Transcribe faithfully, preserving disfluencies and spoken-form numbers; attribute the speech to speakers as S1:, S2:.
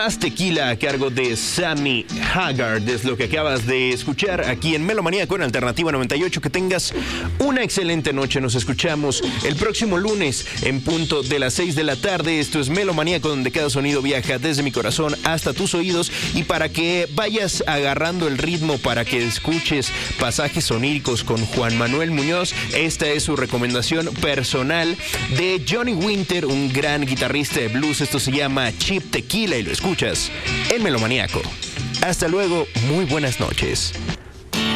S1: Más Tequila a cargo de Sammy Haggard es lo que acabas de escuchar aquí en Melomaníaco en Alternativa noventa y ocho. Que tengas una excelente noche. Nos escuchamos el próximo lunes en punto de las seis de la tarde. Esto es Melomaníaco, donde cada sonido viaja desde mi corazón hasta tus oídos, y para que vayas agarrando el ritmo, para que escuches pasajes oníricos con Juan Manuel Muñoz, esta es su recomendación personal de Johnny Winter, un gran guitarrista de blues. Esto se llama Cheap Tequila y lo escuchas en Melomaníaco. Hasta luego, muy buenas noches.